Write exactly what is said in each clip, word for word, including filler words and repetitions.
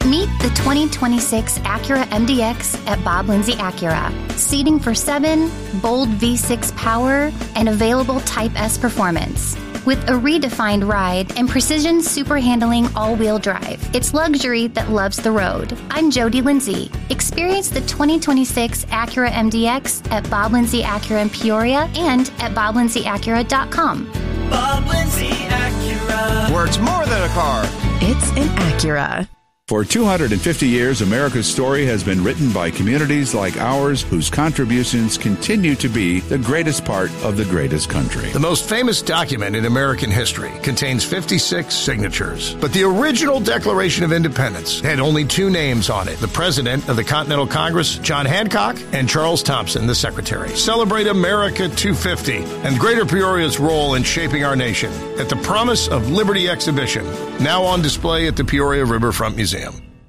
Meet the twenty twenty-six Acura M D X at Bob Lindsay Acura. Seating for seven, bold V six power, and available Type S performance. With a redefined ride and precision super handling all-wheel drive, it's luxury that loves the road. I'm Jody Lindsay. Experience the twenty twenty-six Acura M D X at Bob Lindsay Acura in Peoria and at bob lindsay acura dot com. Bob Lindsay Acura. Where it's more than a car. It's an Acura. For two hundred fifty years, America's story has been written by communities like ours whose contributions continue to be the greatest part of the greatest country. The most famous document in American history contains fifty-six signatures. But the original Declaration of Independence had only two names on it: the President of the Continental Congress, John Hancock, and Charles Thompson, the Secretary. Celebrate America two fifty and Greater Peoria's role in shaping our nation at the Promise of Liberty exhibition, now on display at the Peoria Riverfront Museum.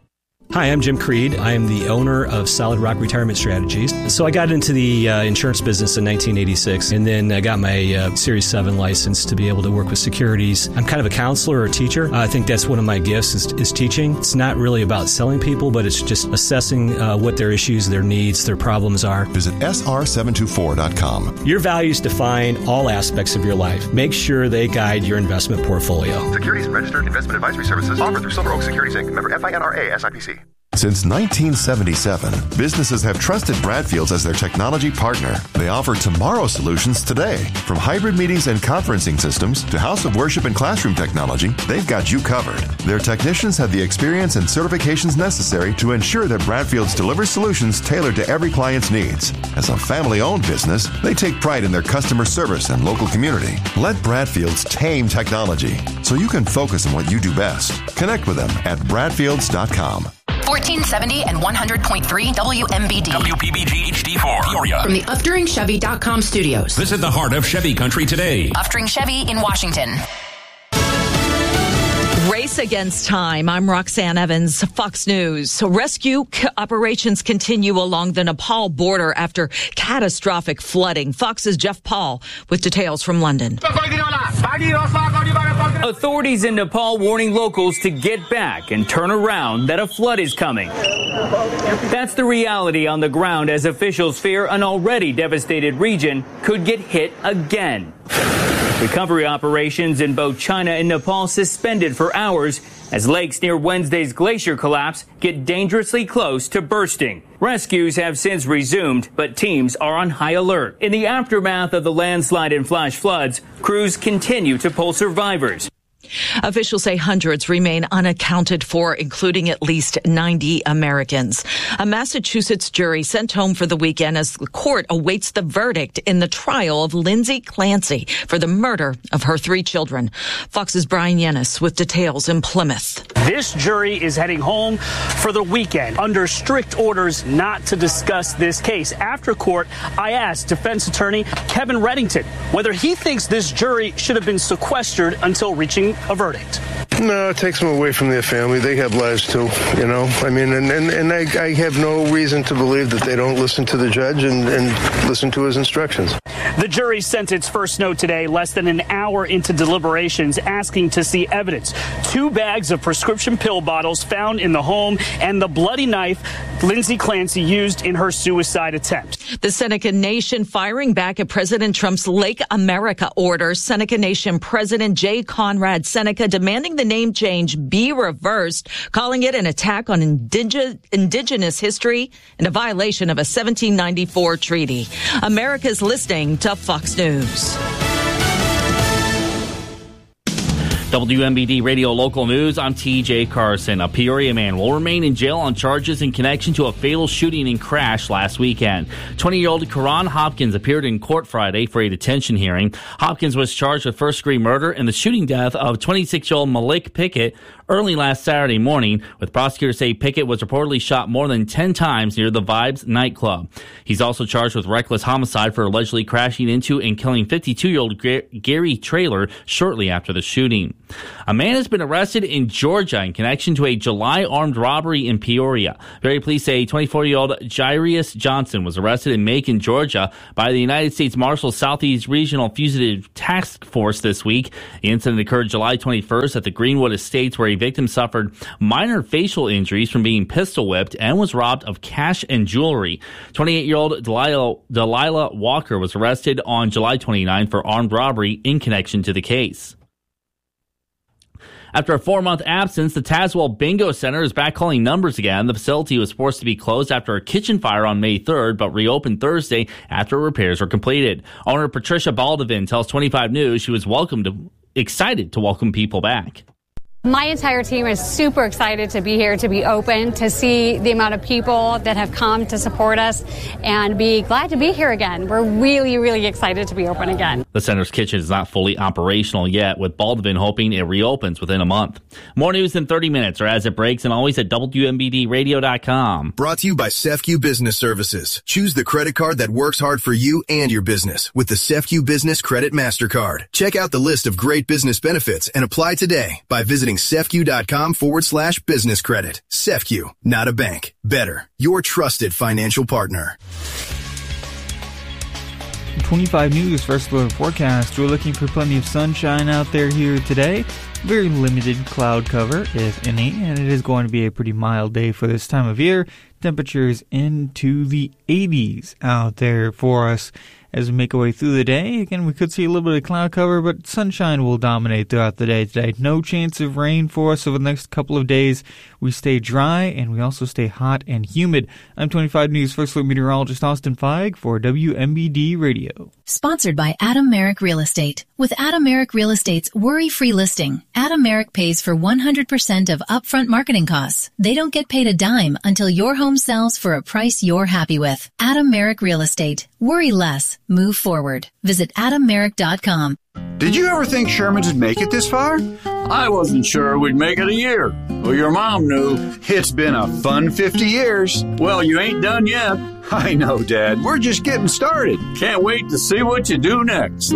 Hi, I'm Jim Creed. I am the owner of Solid Rock Retirement Strategies. So I got into the uh, insurance business in nineteen eighty-six and then I got my uh, Series seven license to be able to work with securities. I'm kind of a counselor or a teacher. Uh, I think that's one of my gifts is, is teaching. It's not really about selling people, but it's just assessing uh, what their issues, their needs, their problems are. Visit S R seven two four dot com. Your values define all aspects of your life. Make sure they guide your investment portfolio. Securities and registered investment advisory services offered through Silver Oak Securities Incorporated. Member F I N R A S I P C. Since nineteen seventy-seven, businesses have trusted Bradfields as their technology partner. They offer tomorrow solutions today. From hybrid meetings and conferencing systems to house of worship and classroom technology, they've got you covered. Their technicians have the experience and certifications necessary to ensure that Bradfields delivers solutions tailored to every client's needs. As a family-owned business, they take pride in their customer service and local community. Let Bradfields tame technology so you can focus on what you do best. Connect with them at bradfields dot com. fourteen seventy and one hundred point three W M B D. W P B G H D four. Peoria. From the Uftering Chevy dot com studios. Visit the heart of Chevy country today. Uftering Chevy in Washington. Race against time. I'm Roxanne Evans, Fox News. So rescue c- operations continue along the Nepal border after catastrophic flooding. Fox's Jeff Paul with details from London. Authorities in Nepal warning locals to get back and turn around that a flood is coming. That's the reality on the ground as officials fear an already devastated region could get hit again. Recovery operations in both China and Nepal suspended for hours as lakes near Wednesday's glacier collapse get dangerously close to bursting. Rescues have since resumed, but teams are on high alert. In the aftermath of the landslide and flash floods, crews continue to pull survivors. Officials say hundreds remain unaccounted for, including at least ninety Americans. A Massachusetts jury sent home for the weekend as the court awaits the verdict in the trial of Lindsay Clancy for the murder of her three children. Fox's Brian Yennis with details in Plymouth. This jury is heading home for the weekend under strict orders not to discuss this case. After court, I asked defense attorney Kevin Reddington whether he thinks this jury should have been sequestered until reaching a verdict. No, it takes them away from their family. They have lives too, you know. I mean, and, and, and I, I have no reason to believe that they don't listen to the judge and, and listen to his instructions. The jury sent its first note today, less than an hour into deliberations, asking to see evidence. Two bags of prescription pill bottles found in the home and the bloody knife Lindsay Clancy used in her suicide attempt. The Seneca Nation firing back at President Trump's Lake America order. Seneca Nation President Jay Conrad Seneca demanding the name change be reversed, calling it an attack on indige- indigenous history and a violation of a seventeen ninety-four treaty. America's listening to Fox News. W M B D Radio Local News, I'm T J Carson. A Peoria man will remain in jail on charges in connection to a fatal shooting and crash last weekend. twenty-year-old Karan Hopkins appeared in court Friday for a detention hearing. Hopkins was charged with first-degree murder in the shooting death of twenty-six-year-old Malik Pickett early last Saturday morning, with prosecutors say Pickett was reportedly shot more than ten times near the Vibes nightclub. He's also charged with reckless homicide for allegedly crashing into and killing fifty-two-year-old Gary Traylor shortly after the shooting. A man has been arrested in Georgia in connection to a July armed robbery in Peoria. Very police say twenty-four-year-old Jairus Johnson was arrested in Macon, Georgia by the United States Marshals Southeast Regional Fugitive Task Force this week. The incident occurred July twenty-first at the Greenwood Estates, where a victim suffered minor facial injuries from being pistol whipped and was robbed of cash and jewelry. twenty-eight-year-old Delilah, Delilah Walker was arrested on July twenty-ninth for armed robbery in connection to the case. After a four-month absence, the Tazewell Bingo Center is back calling numbers again. The facility was forced to be closed after a kitchen fire on May third, but reopened Thursday after repairs were completed. Owner Patricia Baldovin tells twenty-five News she was welcome to, excited to welcome people back. My entire team is super excited to be here, to be open, to see the amount of people that have come to support us, and be glad to be here again. We're really, really excited to be open again. The center's kitchen is not fully operational yet, with Baldwin hoping it reopens within a month. More news in thirty minutes or as it breaks, and always at W M B D radio dot com. Brought to you by C E F C U Business Services. Choose the credit card that works hard for you and your business with the C E F C U Business Credit MasterCard. Check out the list of great business benefits and apply today by visiting cefcu.com forward slash business credit. C E F C U, not a bank. Better, your trusted financial partner. twenty-five News first look forecast. We're looking for plenty of sunshine out there here today. Very limited cloud cover, if any, and it is going to be a pretty mild day for this time of year. Temperatures into the eighties out there for us as we make our way through the day. Again, we could see a little bit of cloud cover, but sunshine will dominate throughout the day today. No chance of rain for us over the next couple of days. We stay dry, and we also stay hot and humid. I'm twenty-five News First Look meteorologist Austin Feig for W M B D Radio. Sponsored by Adam Merrick Real Estate. With Adam Merrick Real Estate's worry-free listing, Adam Merrick pays for one hundred percent of upfront marketing costs. They don't get paid a dime until your home sells for a price you're happy with. Adam Merrick Real Estate. Worry less. Move forward. Visit adam merrick dot com. Did you ever think Sherman's would make it this far? I wasn't sure we'd make it a year. Well, your mom knew. It's been a fun fifty years. Well, you ain't done yet. I know, Dad. We're just getting started. Can't wait to see what you do next.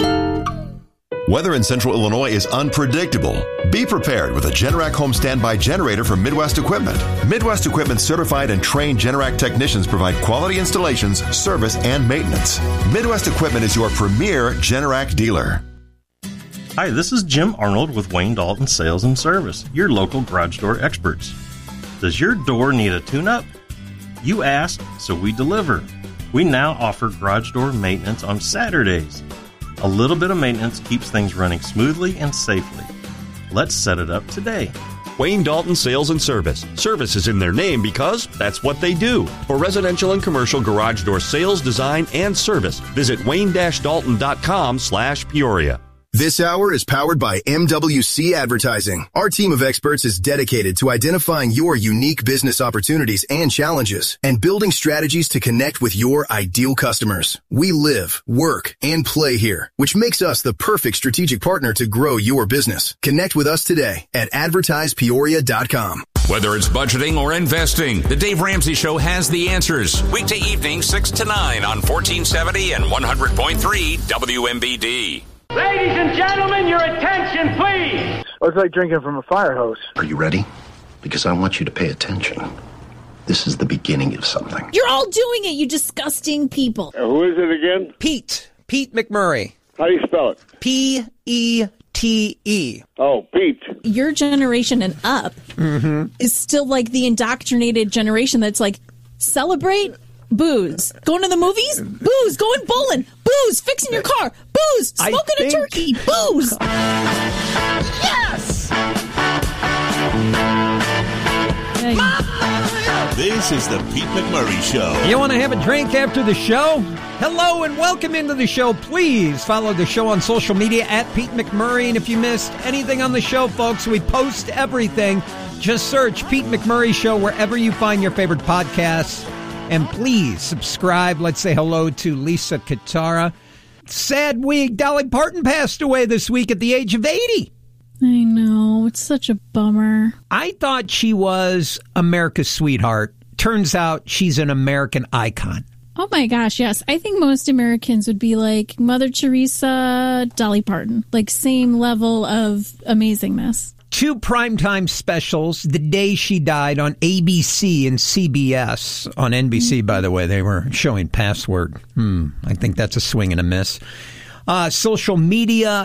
Weather in central Illinois is unpredictable. Be prepared with a Generac home standby generator from Midwest Equipment. Midwest Equipment certified and trained Generac technicians provide quality installations, service, and maintenance. Midwest Equipment is your premier Generac dealer. Hi, this is Jim Arnold with Wayne Dalton Sales and Service, your local garage door experts. Does your door need a tune-up? You asked, so we deliver. We now offer garage door maintenance on Saturdays. A little bit of maintenance keeps things running smoothly and safely. Let's set it up today. Wayne Dalton Sales and Service. Service is in their name because that's what they do. For residential and commercial garage door sales, design, and service, visit wayne dash dalton dot com slash Peoria. This hour is powered by M W C Advertising. Our team of experts is dedicated to identifying your unique business opportunities and challenges and building strategies to connect with your ideal customers. We live, work, and play here, which makes us the perfect strategic partner to grow your business. Connect with us today at advertise peoria dot com. Whether it's budgeting or investing, the Dave Ramsey Show has the answers. Weekday evening, six to nine on fourteen seventy and one hundred point three W M B D. Ladies and gentlemen, your attention, please. Oh, it's like drinking from a fire hose. Are you ready? Because I want you to pay attention. This is the beginning of something. You're all doing it, you disgusting people. Uh, who is it again? Pete. Pete McMurray. How do you spell it? P E T E. Oh, Pete. Your generation and up mm-hmm. is still like the indoctrinated generation that's like, celebrate booze. Going to the movies? Booze. Going bowling? Booze. Fixing your car? Booze. Smoking think... a turkey? Booze. Yes! This is the Pete McMurray Show. You want to have a drink after the show? Hello and welcome into the show. Please follow the show on social media at Pete McMurray. And if you missed anything on the show, folks, we post everything. Just search Pete McMurray Show wherever you find your favorite podcasts. And please subscribe. Let's say hello to Lisa Katara. Sad week. Dolly Parton passed away this week at the age of eighty. I know. It's such a bummer. I thought she was America's sweetheart. Turns out she's an American icon. Oh my gosh, yes. I think most Americans would be like Mother Teresa, Dolly Parton. Like same level of amazingness. Two primetime specials the day she died on A B C and C B S. On N B C, mm-hmm. by the way, they were showing Password. Hmm, I think that's a swing and a miss. Uh, social media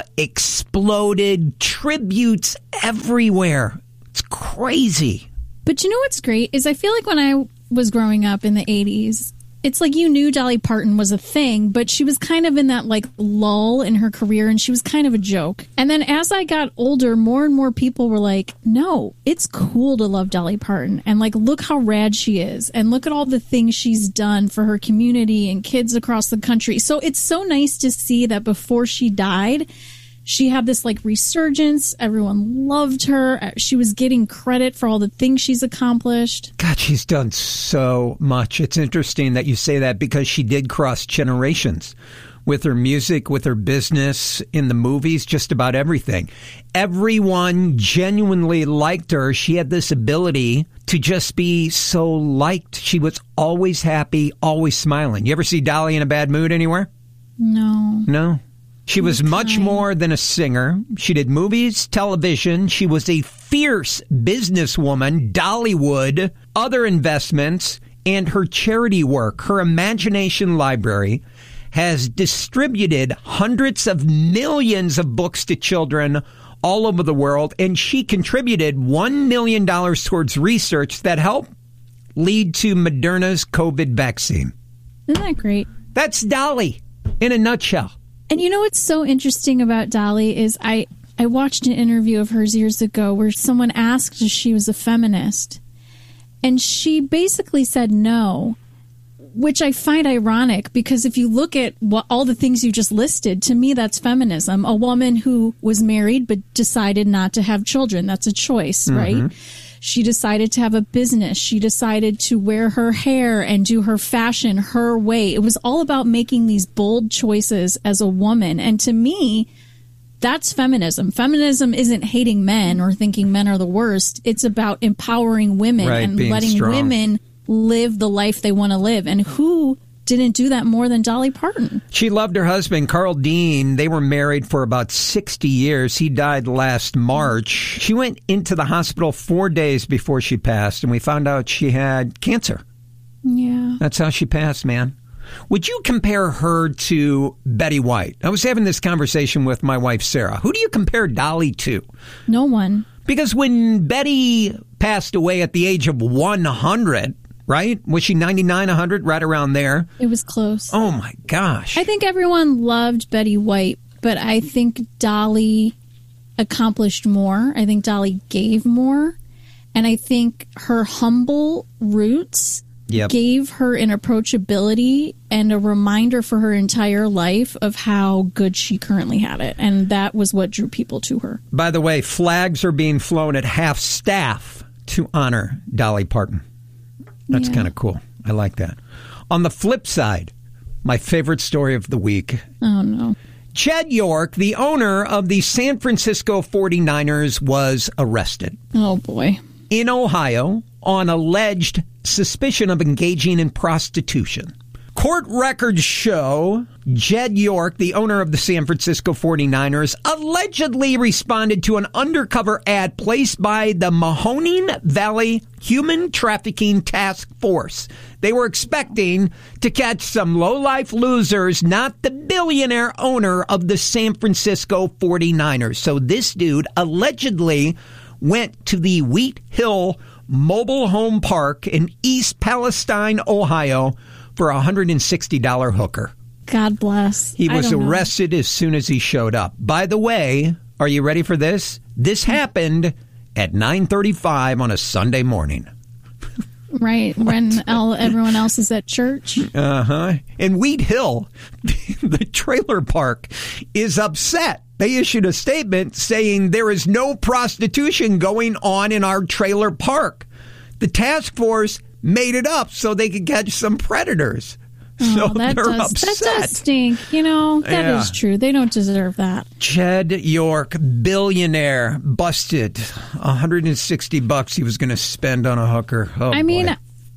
exploded. Tributes everywhere. It's crazy. But you know what's great is I feel like when I was growing up in the eighties, it's like you knew Dolly Parton was a thing, but she was kind of in that like lull in her career and she was kind of a joke. And then as I got older, more and more people were like, no, it's cool to love Dolly Parton. And like, look how rad she is. And look at all the things she's done for her community and kids across the country. So it's so nice to see that before she died, she had this like resurgence. Everyone loved her. She was getting credit for all the things she's accomplished. God, she's done so much. It's interesting that you say that because she did cross generations with her music, with her business, in the movies, just about everything. Everyone genuinely liked her. She had this ability to just be so liked. She was always happy, always smiling. You ever see Dolly in a bad mood anywhere? No. No? She was much more than a singer. She did movies, television. She was a fierce businesswoman, Dollywood, other investments, and her charity work. Her Imagination Library has distributed hundreds of millions of books to children all over the world, and she contributed one million dollars towards research that helped lead to Moderna's COVID vaccine. Isn't that great? That's Dolly in a nutshell. And you know what's so interesting about Dolly is I, I watched an interview of hers years ago where someone asked if she was a feminist. And she basically said no, which I find ironic because if you look at what, all the things you just listed, to me that's feminism. A woman who was married but decided not to have children. That's a choice, mm-hmm. right? She decided to have a business. She decided to wear her hair and do her fashion her way. It was all about making these bold choices as a woman. And to me, that's feminism. Feminism isn't hating men or thinking men are the worst. It's about empowering women right, and letting strong. women live the life they want to live. And who didn't do that more than Dolly Parton? She loved her husband, Carl Dean. They were married for about sixty years. He died last March. She went into the hospital four days before she passed, and we found out she had cancer. Yeah. That's how she passed, man. Would you compare her to Betty White? I was having this conversation with my wife, Sarah. Who do you compare Dolly to? No one. Because when Betty passed away at the age of one hundred... right? Was she ninety-nine, one hundred, right around there? It was close. Oh, my gosh. I think everyone loved Betty White, but I think Dolly accomplished more. I think Dolly gave more. And I think her humble roots yep. gave her an approachability and a reminder for her entire life of how good she currently had it. And that was what drew people to her. By the way, flags are being flown at half staff to honor Dolly Parton. That's yeah. kind of cool. I like that. On the flip side, my favorite story of the week. Oh, no. Jed York, the owner of the San Francisco forty-niners, was arrested. Oh, boy. In Ohio on alleged suspicion of engaging in prostitution. Court records show Jed York, the owner of the San Francisco forty-niners, allegedly responded to an undercover ad placed by the Mahoning Valley Human Trafficking Task Force. They were expecting to catch some low-life losers, not the billionaire owner of the San Francisco forty-niners. So this dude allegedly went to the Wheat Hill Mobile Home Park in East Palestine, Ohio, for a one hundred sixty dollars hooker. God bless. He was arrested as soon as he showed up. By the way, are you ready for this? This happened at nine thirty-five on a Sunday morning. Right, when all, everyone else is at church. Uh-huh. In Wheat Hill, the trailer park is upset. They issued a statement saying there is no prostitution going on in our trailer park. The task force made it up so they could catch some predators. Oh, so that they're does, upset. That does stink. You know, that yeah. is true. They don't deserve that. Jed York, billionaire, busted. one hundred sixty bucks he was going to spend on a hooker. Oh, I mean, boy.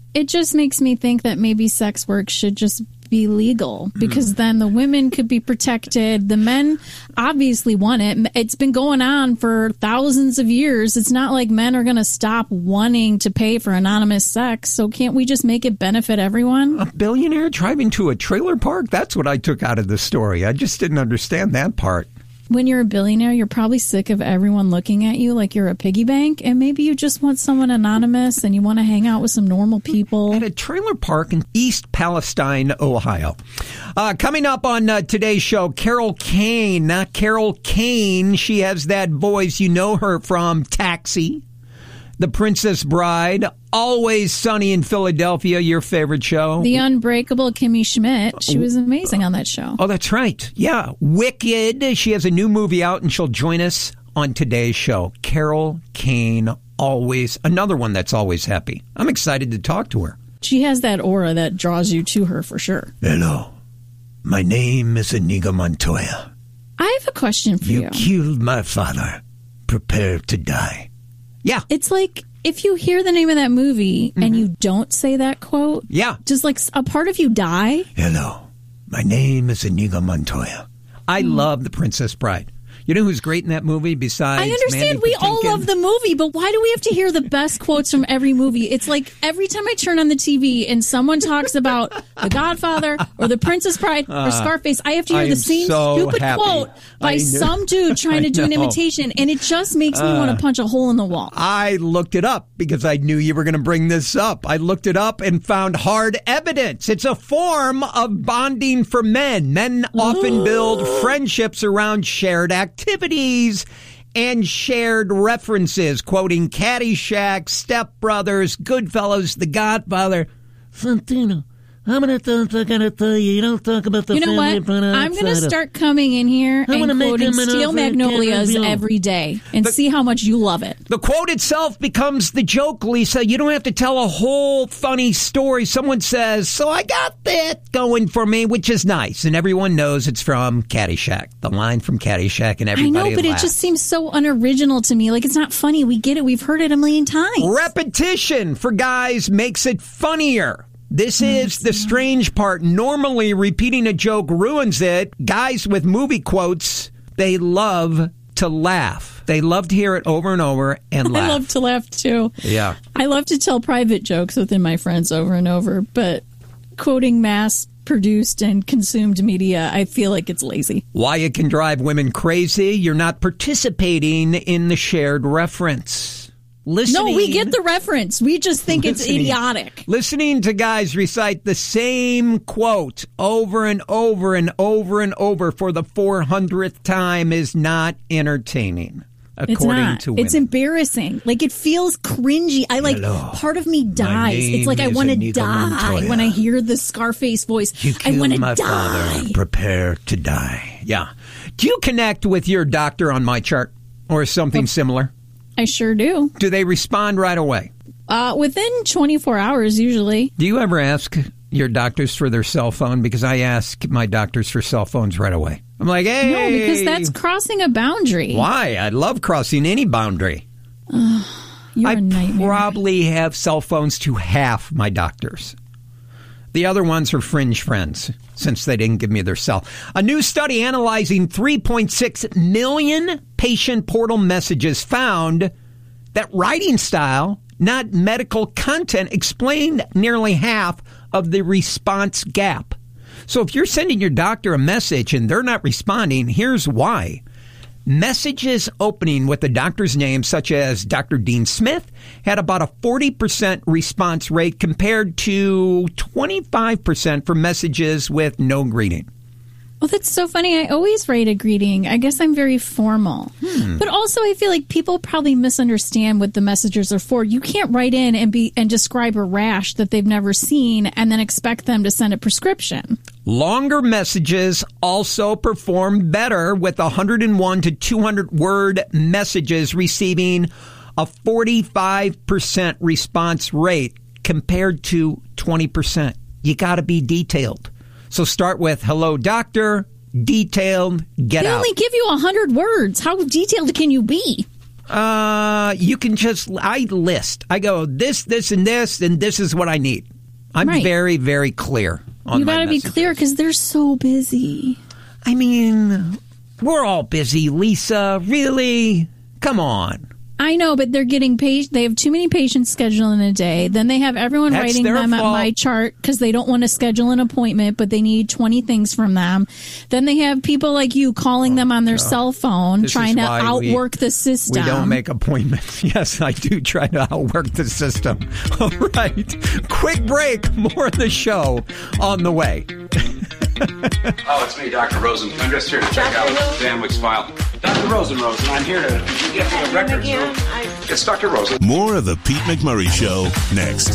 It just makes me think that maybe sex work should just be legal, because mm. then the women could be protected. The men obviously want it. It's been going on for thousands of years. It's not like men are going to stop wanting to pay for anonymous sex. So can't we just make it benefit everyone? A billionaire driving to a trailer park? That's what I took out of the story. I just didn't understand that part. When you're a billionaire, you're probably sick of everyone looking at you like you're a piggy bank, and maybe you just want someone anonymous and you want to hang out with some normal people. At a trailer park in East Palestine, Ohio. Uh, coming up on uh, today's show, Carol Kane, not Carol Kane. She has that voice. You know her from Taxi, The Princess Bride, Always Sunny in Philadelphia, your favorite show. The Unbreakable Kimmy Schmidt. She was amazing on that show. Oh, that's right. Yeah. Wicked. She has a new movie out, and she'll join us on today's show. Carol Kane, always. Another one that's always happy. I'm excited to talk to her. She has that aura that draws you to her for sure. Hello. My name is Inigo Montoya. I have a question for you. You killed my father. Prepare to die. Yeah. It's like, if you hear the name of that movie mm-hmm. and you don't say that quote, yeah, does like a part of you die? Hello, my name is Inigo Montoya. I mm. love The Princess Bride. You know who's great in that movie besides I understand Mandy we Patinkin? all love the movie, but why do we have to hear the best quotes from every movie? It's like every time I turn on the T V and someone talks about The Godfather or The Princess Bride or uh, Scarface, I have to hear I the same so stupid happy. quote by some dude trying to do an imitation, and it just makes me uh, want to punch a hole in the wall. I looked it up because I knew you were going to bring this up. I looked it up and found hard evidence. It's a form of bonding for men. Men often build friendships around shared activities and shared references, quoting Caddyshack, Step Brothers, Goodfellas, The Godfather. Santino, how many times I gotta tell you, you don't talk about the you know family. What? I'm going to start coming in here I'm and quoting Steel Magnolias every day and the, see how much you love it. The quote itself becomes the joke, Lisa. You don't have to tell a whole funny story. Someone says, so I got that going for me, which is nice. And everyone knows it's from Caddyshack, the line from Caddyshack, and everybody I know, but laughs. It just seems so unoriginal to me. Like, it's not funny. We get it. We've heard it a million times. Repetition for guys makes it funnier. This is the strange part. Normally, repeating a joke ruins it. Guys with movie quotes, they love to laugh. They love to hear it over and over and laugh. I love to laugh, too. Yeah. I love to tell private jokes within my friends over and over, but quoting mass-produced and consumed media, I feel like it's lazy. Why it can drive women crazy? You're not participating in the shared reference. Listening, no, we get the reference. We just think it's idiotic. Listening to guys recite the same quote over and over and over and over for the four hundredth time is not entertaining, according it's not. to women. It's embarrassing. Like, it feels cringy. I like, Hello. Part of me dies. It's like I want to die Montoya. When I hear the Scarface voice. You I want to my die. Father. Prepare to die. Yeah. Do you connect with your doctor on My Chart or something oh. similar? I sure do. Do they respond right away? Uh, within twenty-four hours, usually. Do you ever ask your doctors for their cell phone? Because I ask my doctors for cell phones right away. I'm like, hey. No, because that's crossing a boundary. Why? I love crossing any boundary. Uh, you're I a nightmare. probably have cell phones to half my doctors. The other ones are fringe friends, since they didn't give me their cell. A new study analyzing three point six million patient portal messages found that writing style, not medical content, explained nearly half of the response gap. So if you're sending your doctor a message and they're not responding, here's why. Messages opening with the doctor's name, such as Doctor Dean Smith, had about a forty percent response rate compared to twenty-five percent for messages with no greeting. Well, that's so funny. I always write a greeting. I guess I'm very formal. Hmm. But also, I feel like people probably misunderstand what the messages are for. You can't write in and be and describe a rash that they've never seen and then expect them to send a prescription. Longer messages also perform better, with one hundred one to two hundred word messages receiving a forty-five percent response rate compared to twenty percent. You got to be detailed. So start with, hello, doctor, detailed, get they out. They only give you one hundred words. How detailed can you be? Uh, you can just, I list. I go, this, this, and this, and this is what I need. I'm Right. very, very clear on You my got to be messages. clear because they're so busy. I mean, we're all busy, Lisa. Really? Come on. I know, but they're getting patient. They have too many patients scheduled in a day. Then they have everyone That's writing their them at fault. my chart because they don't want to schedule an appointment, but they need twenty things from them. Then they have people like you calling them on their cell phone, This trying is to why we- outwork the system. We don't make appointments. Yes, I do try to outwork the system. All right. Quick break. More of the show on the way. Oh, it's me, Doctor Rosen. I'm just here to check out Danwick's file. Doctor Rosen, Rosen, I'm here to get to the records. It's Doctor Rosen. More of the Pete McMurray Show next.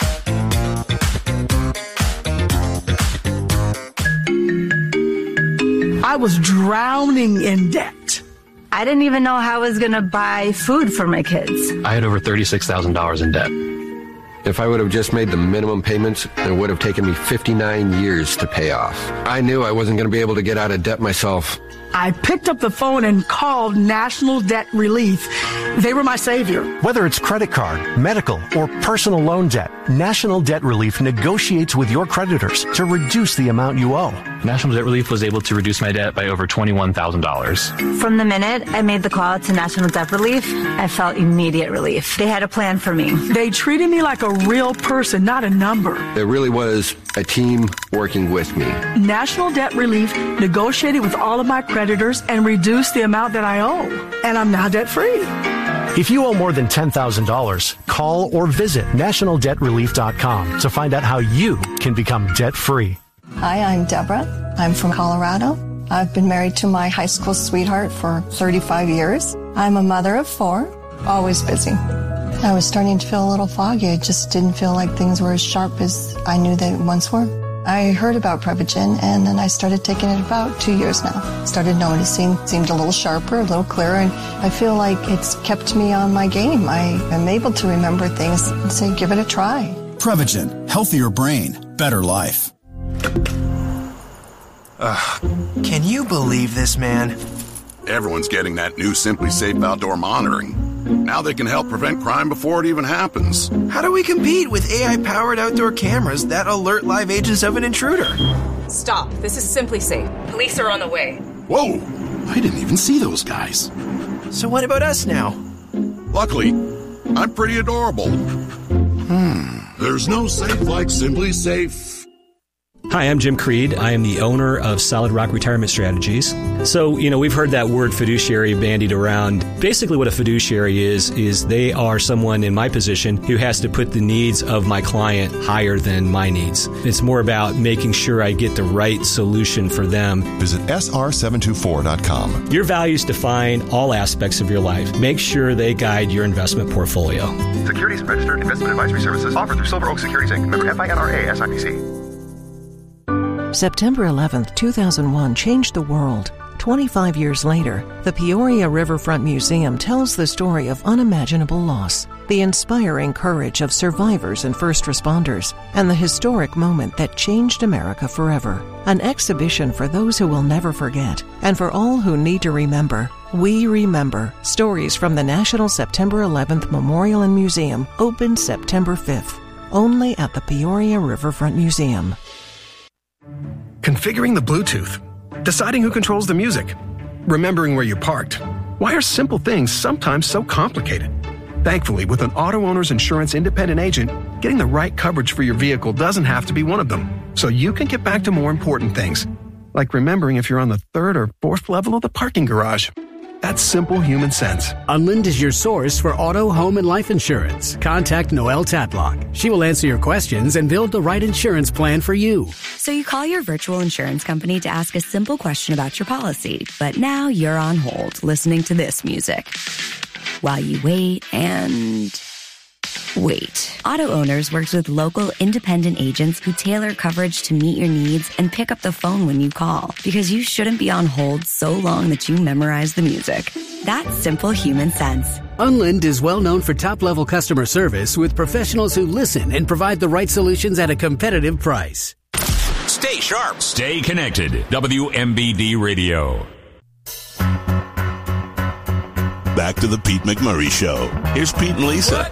I was drowning in debt. I didn't even know how I was going to buy food for my kids. I had over thirty-six thousand dollars in debt. If I would have just made the minimum payments, it would have taken me fifty-nine years to pay off. I knew I wasn't going to be able to get out of debt myself. I picked up the phone and called National Debt Relief. They were my savior. Whether it's credit card, medical, or personal loan debt, National Debt Relief negotiates with your creditors to reduce the amount you owe. National Debt Relief was able to reduce my debt by over twenty-one thousand dollars. From the minute I made the call to National Debt Relief, I felt immediate relief. They had a plan for me. They treated me like a real person, not a number. It really was a team working with me. National Debt Relief negotiated with all of my creditors and reduced the amount that I owe. And I'm now debt free. If you owe more than ten thousand dollars, call or visit national debt relief dot com to find out how you can become debt-free. Hi, I'm Deborah. I'm from Colorado. I've been married to my high school sweetheart for thirty-five years. I'm a mother of four, always busy. I was starting to feel a little foggy. I just didn't feel like things were as sharp as I knew they once were. I heard about Prevagen, and then I started taking it about two years now. Started noticing, seemed a little sharper, a little clearer, and I feel like it's kept me on my game. I am able to remember things and say, give it a try. Prevagen, healthier brain, better life. Ugh, can you believe this, man? Everyone's getting that new Simply Safe outdoor monitoring. Now they can help prevent crime before it even happens. How do we compete with A I-powered outdoor cameras that alert live agents of an intruder? Stop. This is Simply Safe. Police are on the way. Whoa! I didn't even see those guys. So what about us now? Luckily, I'm pretty adorable. Hmm. There's no safe like Simply Safe. Hi, I'm Jim Creed. I am the owner of Solid Rock Retirement Strategies. So, you know, we've heard that word fiduciary bandied around. Basically what a fiduciary is, is they are someone in my position who has to put the needs of my client higher than my needs. It's more about making sure I get the right solution for them. Visit S R seven two four dot com. Your values define all aspects of your life. Make sure they guide your investment portfolio. Securities Registered Investment Advisory Services offered through Silver Oak Securities Incorporated. Member F I N R A S I P C. September eleventh, two thousand one changed the world. twenty-five years later, the Peoria Riverfront Museum tells the story of unimaginable loss, the inspiring courage of survivors and first responders, and the historic moment that changed America forever. An exhibition for those who will never forget, and for all who need to remember. We Remember. Stories from the National September eleventh Memorial and Museum opens September fifth. Only at the Peoria Riverfront Museum. Configuring the Bluetooth, deciding who controls the music, remembering where you parked. Why are simple things sometimes so complicated? Thankfully, with an auto owner's insurance independent agent, getting the right coverage for your vehicle doesn't have to be one of them. So you can get back to more important things, like remembering if you're on the third or fourth level of the parking garage. That's simple human sense. Unlind is your source for auto, home, and life insurance. Contact Noelle Tatlock. She will answer your questions and build the right insurance plan for you. So you call your virtual insurance company to ask a simple question about your policy, but now you're on hold listening to this music while you wait and wait. Auto Owners works with local independent agents who tailor coverage to meet your needs and pick up the phone when you call, because you shouldn't be on hold so long that you memorize the music. That's simple human sense. Unlind is well known for top-level customer service with professionals who listen and provide the right solutions at a competitive price. Stay sharp. Stay connected. W M B D Radio. back to the Pete McMurray Show. Here's Pete and Lisa.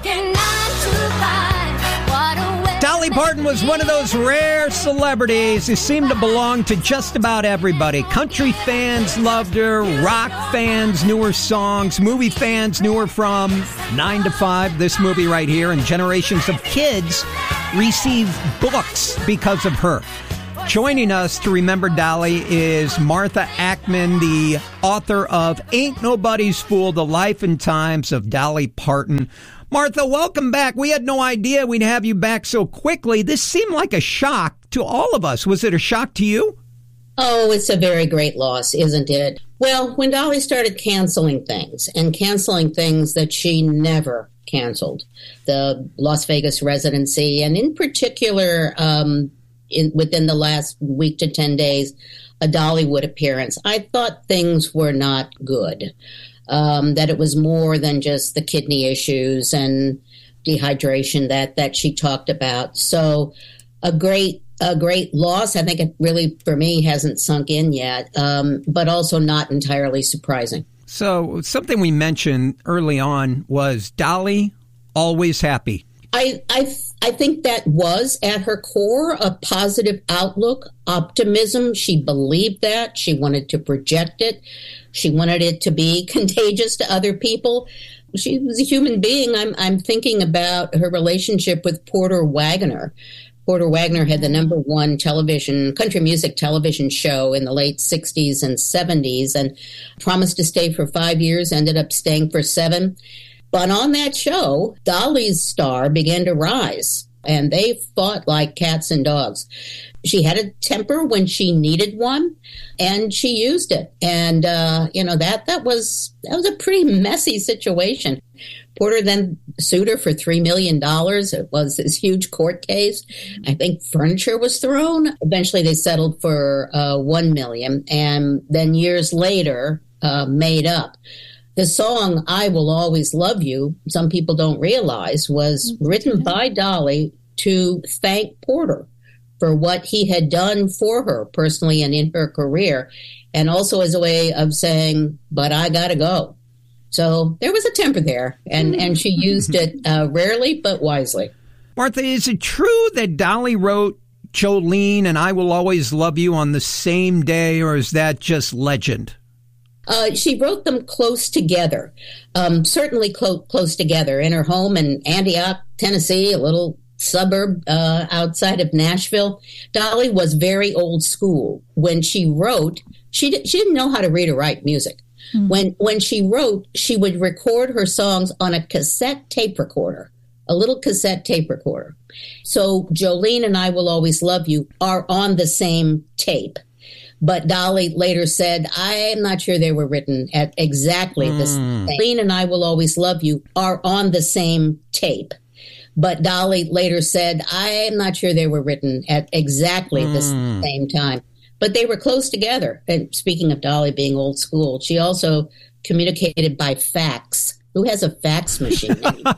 Dolly Parton was one of those rare celebrities who seemed to belong to just about everybody. Country fans loved her, rock fans knew her songs, movie fans knew her from nine to five, this movie right here, and generations of kids received books because of her. Joining us to remember Dolly is Martha Ackman, the author of Ain't Nobody's Fool, The Life and Times of Dolly Parton. Martha, welcome back. We had no idea we'd have you back so quickly. This seemed like a shock to all of us. Was it a shock to you? Oh, it's a very great loss, isn't it? Well, when Dolly started canceling things, and canceling things that she never canceled, the Las Vegas residency, and in particular, um, in, within the last week to ten days, a Dollywood appearance, I thought things were not good. Um, that it was more than just the kidney issues and dehydration that, that she talked about. So a great a great loss. I think it really, for me, hasn't sunk in yet, um, but also not entirely surprising. So something we mentioned early on was Dolly always happy. I, I I think that was at her core a positive outlook, optimism. She believed that. She wanted to project it. She wanted it to be contagious to other people. She was a human being. I'm I'm thinking about her relationship with Porter Wagoner. Porter Wagoner had the number one television, country music television show in the late sixties and seventies and promised to stay for five years, ended up staying for seven. But on that show, Dolly's star began to rise, and they fought like cats and dogs. She had a temper when she needed one, and she used it. And, uh, you know, that that was that was a pretty messy situation. Porter then sued her for three million dollars. It was this huge court case. I think furniture was thrown. Eventually, they settled for uh, one million dollars, and then years later, uh, made up. The song, I Will Always Love You, some people don't realize, was written by Dolly to thank Porter for what he had done for her personally and in her career, and also as a way of saying, but I gotta go. So there was a temper there, and, and she used it uh, rarely but wisely. Martha, is it true that Dolly wrote Jolene and I Will Always Love You on the same day, or is that just legend? Uh, she wrote them close together, um, certainly clo- close together in her home in Antioch, Tennessee, a little suburb uh, outside of Nashville. Dolly was very old school. When she wrote, she, di- she didn't know how to read or write music. Mm-hmm. When, when she wrote, she would record her songs on a cassette tape recorder, a little cassette tape recorder. So Jolene and I Will Always Love You are on the same tape. But Dolly later said, I'm not sure they were written at exactly mm. the same. Jolene and I Will Always Love You are on the same tape. But Dolly later said, I'm not sure they were written at exactly mm. the same time. But they were close together. And speaking of Dolly being old school, she also communicated by fax. Who has a fax machine anymore?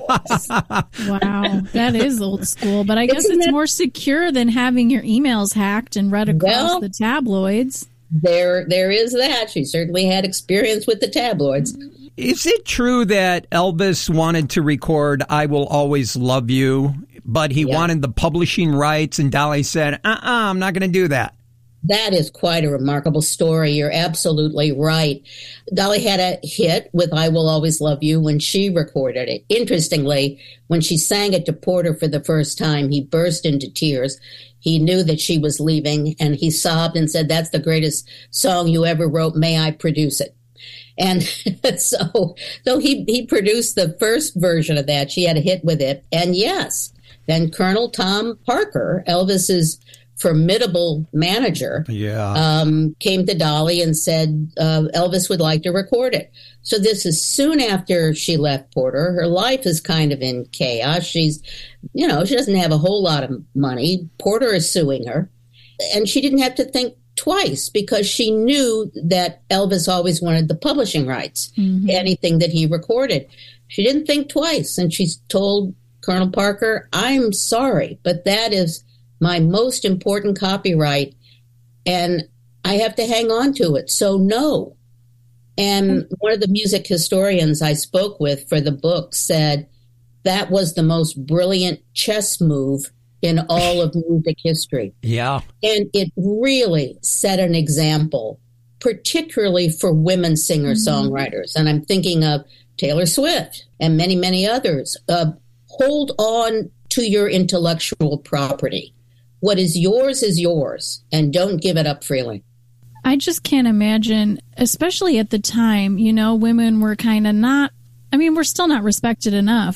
Wow, that is old school. But I guess Isn't it's that, more secure than having your emails hacked and read across well, the tabloids. There, there is that. She certainly had experience with the tabloids. Is it true that Elvis wanted to record I Will Always Love You, but he yeah. wanted the publishing rights, and Dolly said, uh-uh, I'm not going to do that? That is quite a remarkable story. You're absolutely right. Dolly had a hit with I Will Always Love You when she recorded it. Interestingly, when she sang it to Porter for the first time, he burst into tears. He knew that she was leaving, and he sobbed and said, that's the greatest song you ever wrote. May I produce it? And so, so he, he produced the first version of that. She had a hit with it. And yes, then Colonel Tom Parker, Elvis's formidable manager, yeah. um, came to Dolly and said uh, Elvis would like to record it. So this is soon after she left Porter. Her life is kind of in chaos. She's, you know, she doesn't have a whole lot of money. Porter is suing her. And she didn't have to think twice because she knew that Elvis always wanted the publishing rights, mm-hmm. anything that he recorded. She didn't think twice. And she told Colonel Parker, I'm sorry, but that is my most important copyright, and I have to hang on to it. So no. And one of the music historians I spoke with for the book said that was the most brilliant chess move in all of music history. Yeah. And it really set an example, particularly for women singer-songwriters. And I'm thinking of Taylor Swift and many, many others. Uh, hold on to your intellectual property. What is yours is yours, and don't give it up freely. I just can't imagine, especially at the time, you know, women were kind of not, I mean, we're still not respected enough.